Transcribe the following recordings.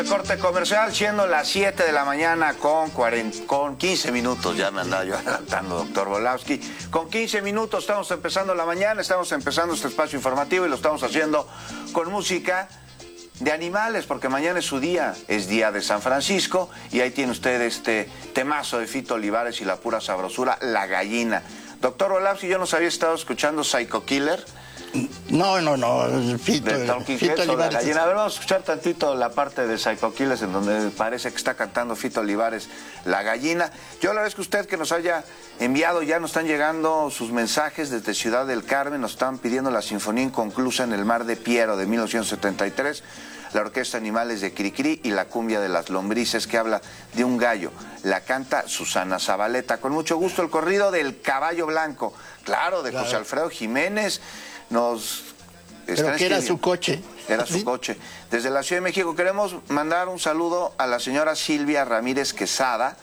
Corte comercial, siendo las 7 de la mañana con 15 minutos, ya me andaba yo adelantando, doctor Volowski. Con 15 minutos estamos empezando la mañana, estamos empezando este espacio informativo y lo estamos haciendo con música de animales, porque mañana es su día, es día de San Francisco, y ahí tiene usted este temazo de Fito Olivares y la pura sabrosura, La Gallina. Doctor Volowski, yo nos había estado escuchando Psycho Killer. No, Fito Olivares. La Gallina. A ver, vamos a escuchar tantito la parte de Psycho Killers en donde parece que está cantando Fito Olivares, La Gallina. Yo la verdad es que usted que nos haya enviado, ya nos están llegando sus mensajes desde Ciudad del Carmen, nos están pidiendo la Sinfonía Inconclusa en el Mar de Piero de 1973, la Orquesta Animales de Cricri y la Cumbia de las Lombrices, que habla de un gallo. La canta Susana Zabaleta. Con mucho gusto el corrido del Caballo Blanco, claro, de José Alfredo Jiménez. Pero que era su coche. Era su coche. Desde la Ciudad de México queremos mandar un saludo a la señora Silvia Ramírez Quesada.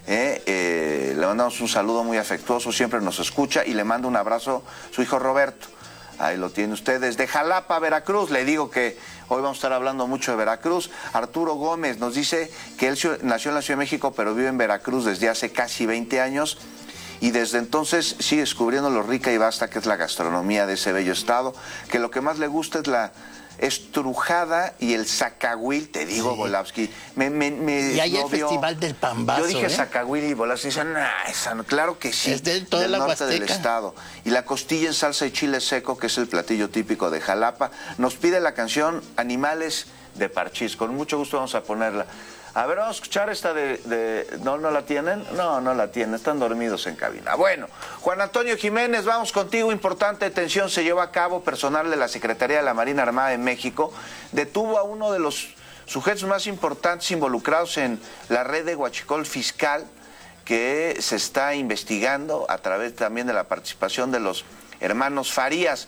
Le mandamos un saludo muy afectuoso, siempre nos escucha, y le manda un abrazo a su hijo Roberto. Ahí lo tiene usted, desde Jalapa, Veracruz. Le digo que hoy vamos a estar hablando mucho de Veracruz. Arturo Gómez nos dice que él nació en la Ciudad de México, pero vive en Veracruz desde hace casi 20 años. Y desde entonces sigue descubriendo lo rica y vasta que es la gastronomía de ese bello estado, que lo que más le gusta es la estrujada y el zacahuil, te digo, sí. Volowski. Y hay el Festival del Pambazo. Yo dije zacahuil y Volowski dicen, esa no, claro que sí. Es de todo el norte del estado. Y la costilla en salsa de chile seco, que es el platillo típico de Jalapa. Nos pide la canción Animales de Parchís. Con mucho gusto vamos a ponerla. A ver, vamos a escuchar esta ¿No la tienen? No la tienen, están dormidos en cabina. Bueno, Juan Antonio Jiménez, vamos contigo. Importante detención se llevó a cabo. Personal de la Secretaría de la Marina Armada de México detuvo a uno de los sujetos más importantes involucrados en la red de huachicol fiscal, que se está investigando a través también de la participación de los hermanos Farías.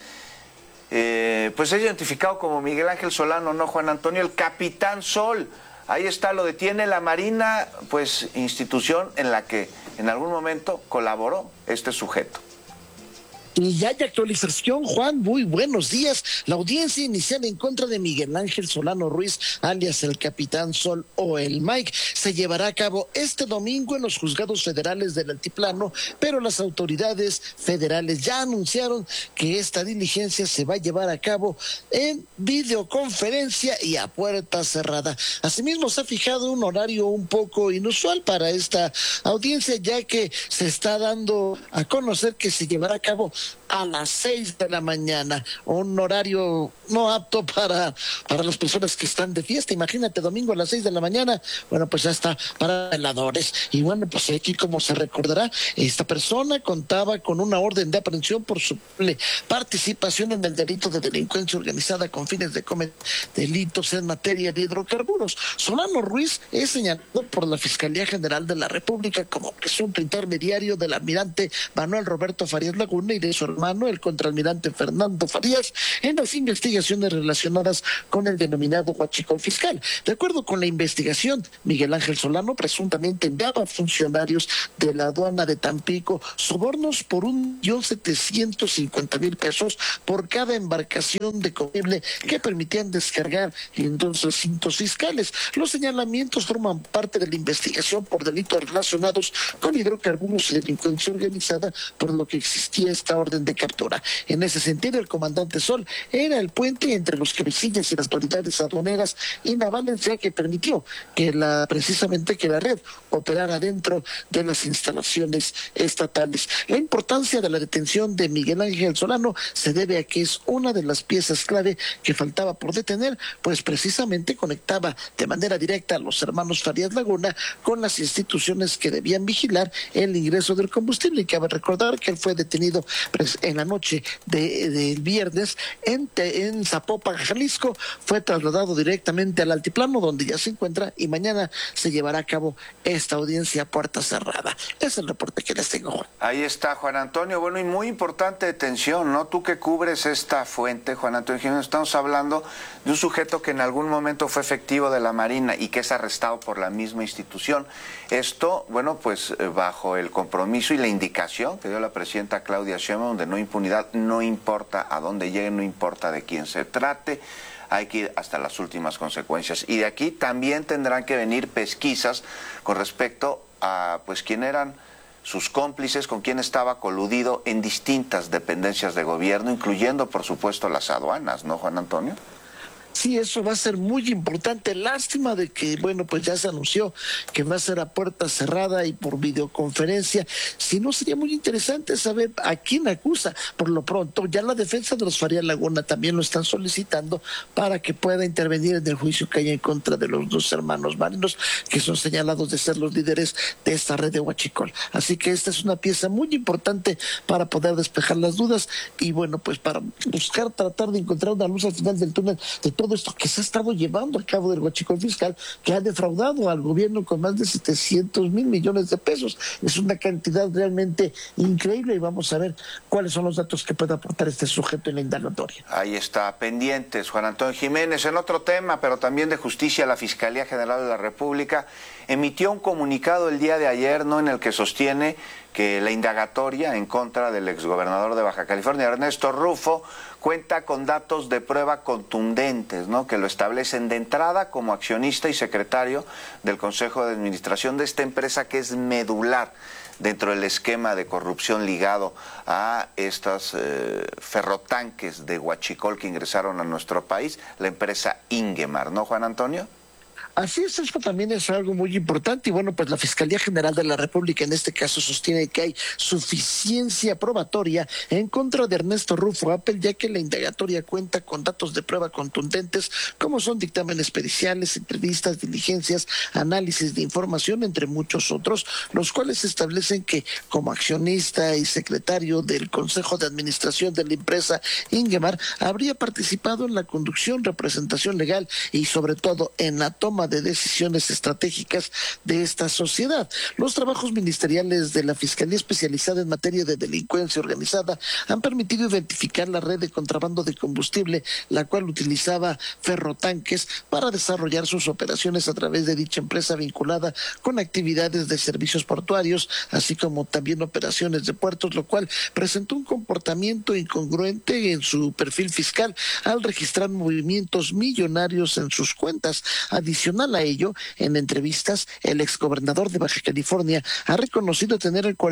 Pues es identificado como Miguel Ángel Solano, ¿no, Juan Antonio? El Capitán Sol. Ahí está, lo detiene la Marina, pues institución en la que en algún momento colaboró este sujeto. Y ya hay actualización, Juan, muy buenos días. La audiencia inicial en contra de Miguel Ángel Solano Ruiz, alias el Capitán Sol o el Mike, se llevará a cabo este domingo en los juzgados federales del Altiplano, pero las autoridades federales ya anunciaron que esta diligencia se va a llevar a cabo en videoconferencia y a puerta cerrada. Asimismo, se ha fijado un horario un poco inusual para esta audiencia, ya que se está dando a conocer que se llevará a cabo a las 6 de la mañana, un horario no apto para las personas que están de fiesta. Imagínate, domingo a las 6 de la mañana, bueno, pues ya está para veladores. Y bueno, pues aquí, como se recordará, esta persona contaba con una orden de aprehensión por su participación en el delito de delincuencia organizada con fines de cometer delitos en materia de hidrocarburos. Solano Ruiz es señalado por la Fiscalía General de la República como presunto intermediario del almirante Manuel Roberto Farías Laguna y de su hermano, el contraalmirante Fernando Farías, en las investigaciones relacionadas con el denominado huachicol fiscal. De acuerdo con la investigación, Miguel Ángel Solano presuntamente enviaba a funcionarios de la aduana de Tampico sobornos por 1.750.000 pesos por cada embarcación de combustible que permitían descargar en los recintos fiscales. Los señalamientos forman parte de la investigación por delitos relacionados con hidrocarburos y delincuencia organizada, por lo que existía esta orden de captura. En ese sentido, el comandante Sol era el puente entre los cabecillas y las autoridades aduaneras y navales, ya que permitió que precisamente la red operara dentro de las instalaciones estatales. La importancia de la detención de Miguel Ángel Solano se debe a que es una de las piezas clave que faltaba por detener, pues precisamente conectaba de manera directa a los hermanos Farías Laguna con las instituciones que debían vigilar el ingreso del combustible. Y cabe recordar que él fue detenido en la noche del viernes en Zapopan, Jalisco. Fue trasladado directamente al altiplano, donde ya se encuentra, y mañana se llevará a cabo esta audiencia a puerta cerrada. Es el reporte que les tengo, Juan. Ahí está, Juan Antonio. Bueno, y muy importante detención, ¿no? Tú que cubres esta fuente, Juan Antonio Jiménez, estamos hablando de un sujeto que en algún momento fue efectivo de la Marina y que es arrestado por la misma institución. Esto, bueno, pues bajo el compromiso y la indicación que dio la presidenta Claudia Sheinbaum, donde no impunidad, no importa a dónde llegue, no importa de quién se trate. hay que ir hasta las últimas consecuencias. Y de aquí también tendrán que venir pesquisas con respecto a pues quién eran sus cómplices, con quién estaba coludido en distintas dependencias de gobierno, incluyendo por supuesto las aduanas, ¿no, Juan Antonio? Sí, eso va a ser muy importante. Lástima de que, bueno, pues ya se anunció que va a ser a puerta cerrada y por videoconferencia. Si no, sería muy interesante saber a quién acusa. Por lo pronto, ya la defensa de los Farías Laguna también lo están solicitando para que pueda intervenir en el juicio que hay en contra de los dos hermanos marinos que son señalados de ser los líderes de esta red de huachicol. Así que esta es una pieza muy importante para poder despejar las dudas y, bueno, pues para buscar, tratar de encontrar una luz al final del túnel de todo esto que se ha estado llevando a cabo del huachicol fiscal, que ha defraudado al gobierno con más de 700 mil millones de pesos. Es una cantidad realmente increíble y vamos a ver cuáles son los datos que puede aportar este sujeto en la indagatoria. Ahí está, pendientes, Juan Antonio Jiménez. En otro tema, pero también de justicia, la Fiscalía General de la República emitió un comunicado el día de ayer, ¿no?, en el que sostiene que la indagatoria en contra del exgobernador de Baja California, Ernesto Rufo, cuenta con datos de prueba contundentes, ¿no?, que lo establecen de entrada como accionista y secretario del Consejo de Administración de esta empresa que es medular dentro del esquema de corrupción ligado a estos ferrotanques de huachicol que ingresaron a nuestro país, la empresa Ingemar, ¿no, Juan Antonio? Así es, esto también es algo muy importante y bueno, pues la Fiscalía General de la República en este caso sostiene que hay suficiencia probatoria en contra de Ernesto Rufo Apple, ya que la indagatoria cuenta con datos de prueba contundentes como son dictámenes periciales, entrevistas, diligencias, análisis de información, entre muchos otros, los cuales establecen que como accionista y secretario del Consejo de Administración de la empresa Ingemar habría participado en la conducción, representación legal y sobre todo en la toma de decisiones estratégicas de esta sociedad. Los trabajos ministeriales de la Fiscalía Especializada en Materia de Delincuencia Organizada han permitido identificar la red de contrabando de combustible, la cual utilizaba ferrotanques para desarrollar sus operaciones a través de dicha empresa vinculada con actividades de servicios portuarios, así como también operaciones de puertos, lo cual presentó un comportamiento incongruente en su perfil fiscal al registrar movimientos millonarios en sus cuentas. Adicional a ello, en entrevistas, el exgobernador de Baja California ha reconocido tener el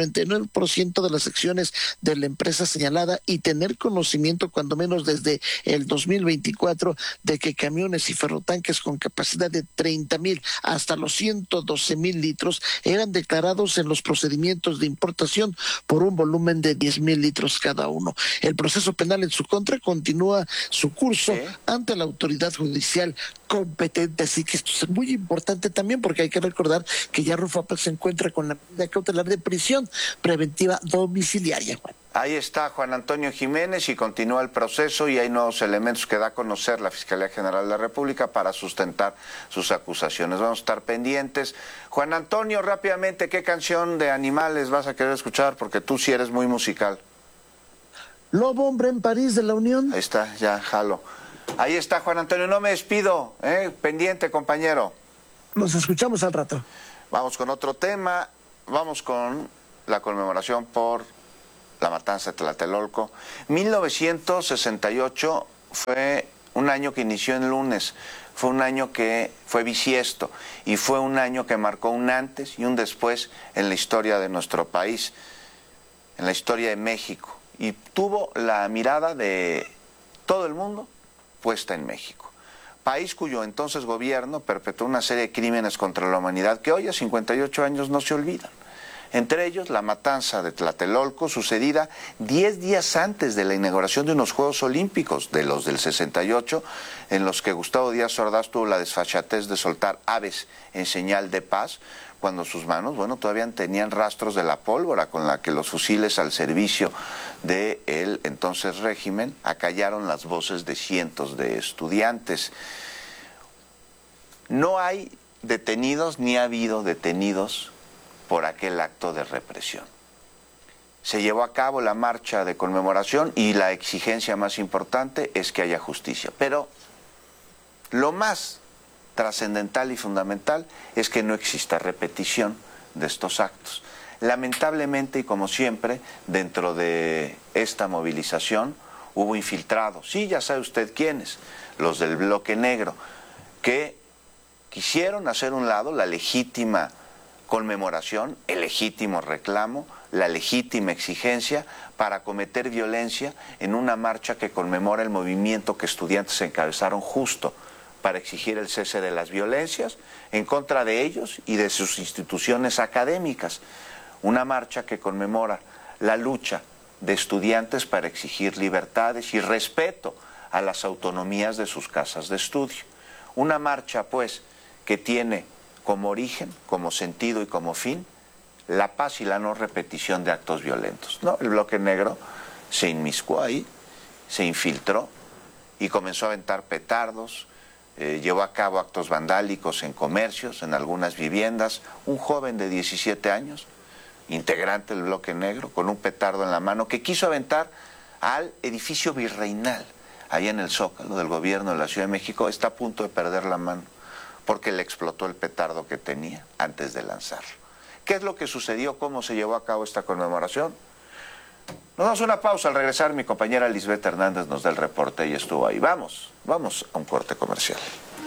49% de las acciones de la empresa señalada y tener conocimiento, cuando menos desde el 2024, de que camiones y ferrotanques con capacidad de 30,000 hasta los 112,000 litros eran declarados en los procedimientos de importación por un volumen de 10,000 litros cada uno. El proceso penal en su contra continúa su curso ante la autoridad judicial competente, así que esto es muy importante también porque hay que recordar que ya Rufo Apple se encuentra con la medida cautelar de prisión preventiva domiciliaria, Juan. Ahí está Juan Antonio Jiménez y continúa el proceso y hay nuevos elementos que da a conocer la Fiscalía General de la República para sustentar sus acusaciones. Vamos a estar pendientes. Juan Antonio, rápidamente, ¿qué canción de Animales vas a querer escuchar? Porque tú sí eres muy musical. Lobo, hombre en París de la Unión. Ahí está, ya, jalo. Ahí está, Juan Antonio, no me despido, pendiente, compañero. Nos escuchamos al rato. Vamos con otro tema, vamos con la conmemoración por la matanza de Tlatelolco. 1968 fue un año que inició en lunes, fue un año que fue bisiesto y fue un año que marcó un antes y un después en la historia de nuestro país, en la historia de México, y tuvo la mirada de todo el mundo puesta en México, país cuyo entonces gobierno perpetró una serie de crímenes contra la humanidad que hoy a 58 años no se olvidan. Entre ellos la matanza de Tlatelolco, sucedida 10 días antes de la inauguración de unos Juegos Olímpicos, de los del 68, en los que Gustavo Díaz Ordaz tuvo la desfachatez de soltar aves en señal de paz, cuando sus manos, todavía tenían rastros de la pólvora con la que los fusiles al servicio del entonces régimen acallaron las voces de cientos de estudiantes. No hay detenidos ni ha habido detenidos por aquel acto de represión. Se llevó a cabo la marcha de conmemoración y la exigencia más importante es que haya justicia. Pero lo más trascendental y fundamental es que no exista repetición de estos actos. Lamentablemente, y como siempre, dentro de esta movilización hubo infiltrados. Sí, ya sabe usted quiénes. los del bloque negro, que quisieron hacer a un lado la legítima conmemoración, el legítimo reclamo, la legítima exigencia para cometer violencia en una marcha que conmemora el movimiento que estudiantes encabezaron justo para exigir el cese de las violencias en contra de ellos y de sus instituciones académicas. Una marcha que conmemora la lucha de estudiantes para exigir libertades y respeto a las autonomías de sus casas de estudio. Una marcha, pues, que tiene como origen, como sentido y como fin la paz y la no repetición de actos violentos. No, el bloque negro se inmiscuó ahí, se infiltró y comenzó a aventar petardos, llevó a cabo actos vandálicos en comercios, en algunas viviendas. Un joven de 17 años, integrante del bloque negro, con un petardo en la mano, que quiso aventar al edificio virreinal, allá en el Zócalo del gobierno de la Ciudad de México, está a punto de perder la mano, porque le explotó el petardo que tenía antes de lanzarlo. ¿Qué es lo que sucedió? ¿Cómo se llevó a cabo esta conmemoración? Nos damos una pausa. Al regresar, mi compañera Lisbeth Hernández nos da el reporte y estuvo ahí. Vamos a un corte comercial.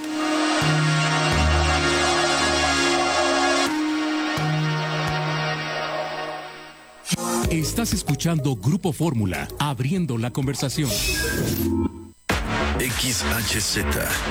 Estás escuchando Grupo Fórmula, abriendo la conversación. XHZ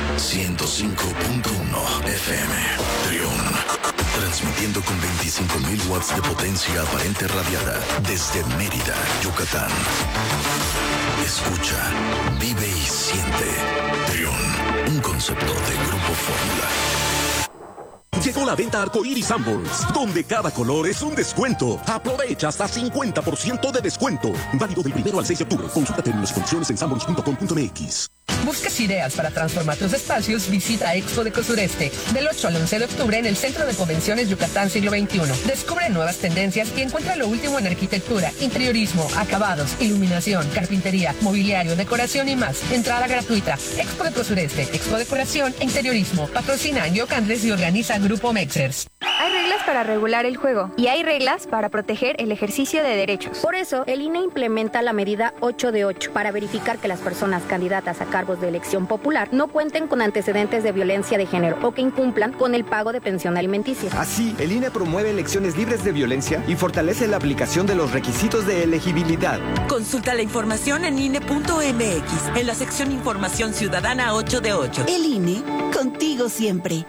105.1 FM, Trión. Transmitiendo con 25.000 watts de potencia aparente radiada desde Mérida, Yucatán. Escucha, vive y siente. Trión, un concepto de Grupo Fórmula. Llegó la venta Arcoíris Sanborns, donde cada color es un descuento. Aprovecha hasta 50% de descuento. Válido del 1 al 6 de octubre. Consulta términos y condiciones en sanborns.com.mx. ¿Buscas ideas para transformar tus espacios? Visita Expo Deco Sureste del 8 al 11 de octubre en el Centro de Convenciones Yucatán Siglo XXI. Descubre nuevas tendencias y encuentra lo último en arquitectura, interiorismo, acabados, iluminación, carpintería, mobiliario, decoración y más. Entrada gratuita. Expo Deco Sureste, Expo Decoración e Interiorismo. Patrocina Yoc Andrés y organiza Grupo Mexers. Hay reglas para regular el juego y hay reglas para proteger el ejercicio de derechos. Por eso, el INE implementa la medida 8 de 8 para verificar que las personas candidatas a cargos de elección popular no cuenten con antecedentes de violencia de género o que incumplan con el pago de pensión alimenticia. Así, el INE promueve elecciones libres de violencia y fortalece la aplicación de los requisitos de elegibilidad. Consulta la información en INE.mx, en la sección Información Ciudadana 8 de 8. El INE, contigo siempre.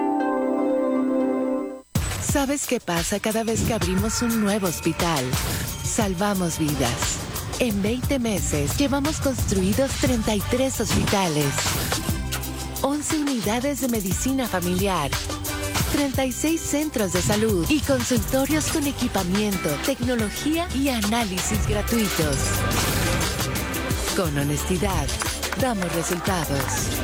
¿Sabes qué pasa cada vez que abrimos un nuevo hospital? Salvamos vidas. En 20 meses llevamos construidos 33 hospitales, 11 unidades de medicina familiar, 36 centros de salud y consultorios con equipamiento, tecnología y análisis gratuitos. Con honestidad, damos resultados.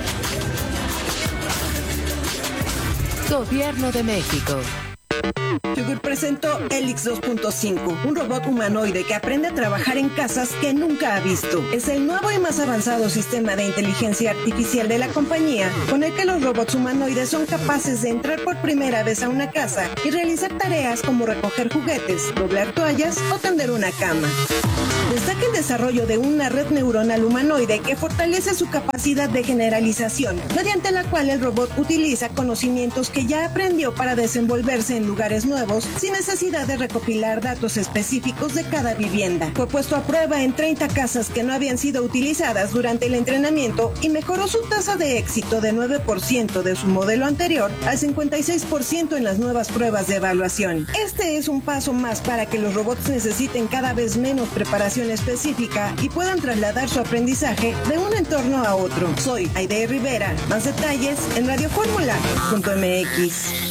Gobierno de México. Yogur presentó Helix 2.5, un robot humanoide que aprende a trabajar en casas que nunca ha visto. Es el nuevo y más avanzado sistema de inteligencia artificial de la compañía, con el que los robots humanoides son capaces de entrar por primera vez a una casa y realizar tareas como recoger juguetes, doblar toallas o tender una cama. Destaca el desarrollo de una red neuronal humanoide que fortalece su capacidad de generalización, mediante la cual el robot utiliza conocimientos que ya aprendió para desenvolverse en lugares nuevos sin necesidad de recopilar datos específicos de cada vivienda. Fue puesto a prueba en 30 casas que no habían sido utilizadas durante el entrenamiento y mejoró su tasa de éxito de 9% de su modelo anterior al 56% en las nuevas pruebas de evaluación. Este es un paso más para que los robots necesiten cada vez menos preparación específica y puedan trasladar su aprendizaje de un entorno a otro. Soy Aide Rivera. Más detalles en radioformula.mx.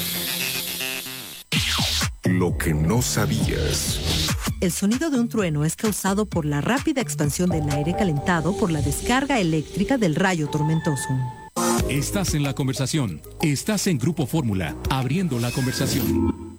Lo que no sabías. El sonido de un trueno es causado por la rápida expansión del aire calentado por la descarga eléctrica del rayo tormentoso. Estás en la conversación. Estás en Grupo Fórmula, abriendo la conversación.